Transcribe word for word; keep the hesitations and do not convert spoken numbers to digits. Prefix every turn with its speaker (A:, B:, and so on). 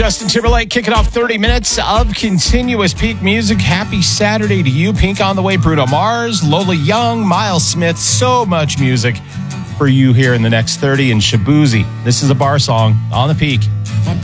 A: Justin Timberlake kicking off thirty minutes of continuous Peak music. Happy Saturday to you. Pink on the way. Bruno Mars, Lola Young, Miles Smith. So much music for you here in the next thirty. And Shabuzi. This is a bar song on the Peak.